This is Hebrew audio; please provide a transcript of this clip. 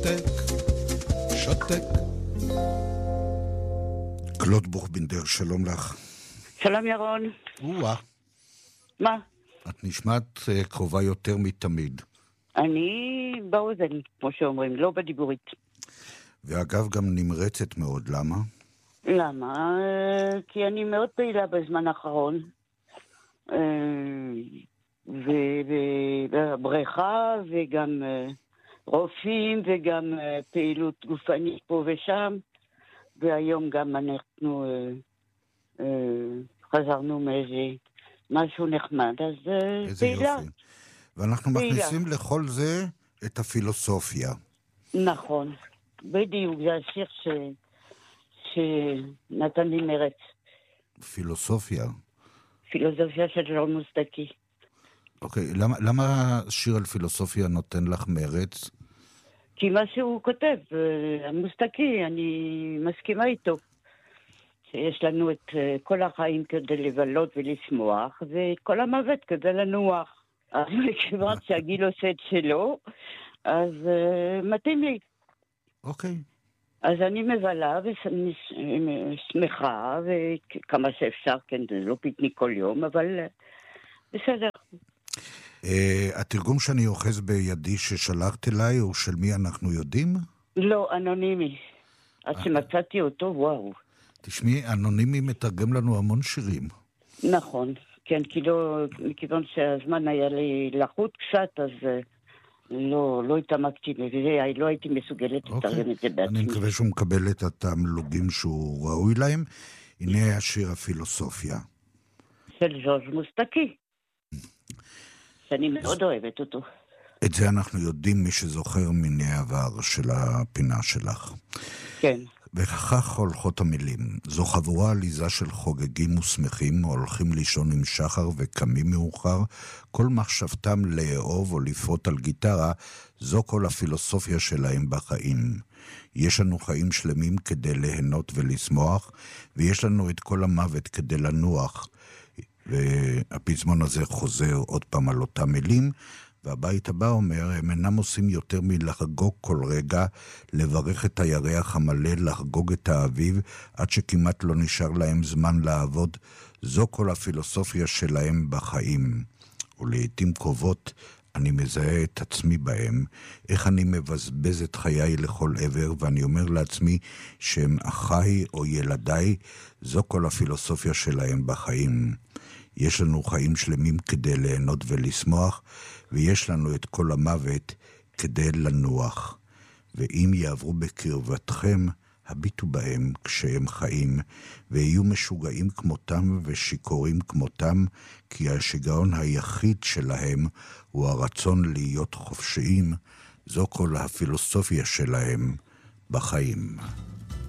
שותק, שותק. קלוד בוכבינדר, שלום לך. שלום ירון. מה? את נשמעת קרובה יותר מתמיד. אני באוזן, כמו שאומרים, לא בדיבורית. ואגב גם נמרצת מאוד, למה? למה? כי אני מאוד פעילה בזמן האחרון. ובריכה וגם רופאים וגם פעילות גופנית פה ושם. והיום גם אנחנו חזרנו מאיזה משהו נחמד, אז איזה פעילה. יופי. ואנחנו מכניסים לכל זה את הפילוסופיה. נכון, בדיוק, זה השיר שנתן לי מרץ. פילוסופיה. פילוסופיה של ג'ון מוסטקי. אוקיי, למה שיר על פילוסופיה נותן לך מרץ? כי מה שהוא כותב, המוסטקי, אני מסכימה איתו. שיש לנו את כל החיים כדי לבלות ולשמוח, וכל המוות כדי לנוח. אז מכיוון שהגיל עושה את שלו, אז מתאים לי. אוקיי. אז אני מבלה ושמחה, וכמה שאפשר, כן, זה לא פיקניק כל יום, אבל בסדר. התרגום שאני אוחז בידי ששלחת אליי, הוא של מי אנחנו יודעים? לא, אנונימי. עד שמצאתי אותו, וואו. תשמעי, אנונימי מתרגם לנו המון שירים. נכון, כן, כי לא, מכיוון שהזמן היה לי לחוט קצת, אז לא התעמקתי בזה, לא הייתי מסוגלת לתרגם את זה בעצמי. אני מקווה שהוא מקבל את התמלוגים שהוא ראוי להם. הנה השיר הפילוסופיה. של ז'וז' מוסטקי. שאני מאוד אוהבת אותו. את זה אנחנו יודעים, מי שזוכר מן העבר של הפינה שלך. כן. וכך הולכות המילים. זו חבורה עליזה של חוגגים ושמחים, הולכים לישון עם שחר וקמים מאוחר, כל מחשבתם לאהוב או לפרוט על גיטרה, זו כל הפילוסופיה שלהם בחיים. יש לנו חיים שלמים כדי ליהנות ולשמוח, ויש לנו את כל המוות כדי לנוח. והפזמון הזה חוזר עוד פעם על אותם מילים, והבית הבא אומר, הם אינם עושים יותר מלחגוג כל רגע, לברך את הירח המלא, לחגוג את האביב, עד שכמעט לא נשאר להם זמן לעבוד. זו כל הפילוסופיה שלהם בחיים. ולעיתים קרובות אני מזהה את עצמי בהם, איך אני מבזבז את חיי לכל עבר, ואני אומר לעצמי שהם אחיי או ילדיי, זו כל הפילוסופיה שלהם בחיים. יש לנו חיים שלמים כדי ליהנות ולשמוח, ויש לנו את כל המוות כדי לנוח. ואם יעברו בקרבתכם, הביטו בהם כשהם חיים, ויהיו משוגעים כמותם ושיכורים כמותם, כי השיגעון היחיד שלהם הוא הרצון להיות חופשיים, זו כל הפילוסופיה שלהם בחיים.